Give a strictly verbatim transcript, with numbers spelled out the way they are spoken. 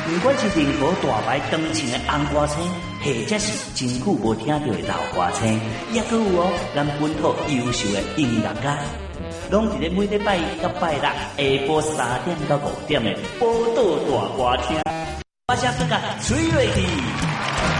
不管是任何大牌长青的红歌星，或者是真久无听到的老歌星，也阁有哦咱本土优秀的音乐家，拢伫咧每礼拜一到拜六下晡三点到五点的宝岛大歌厅，我才更加吹落去。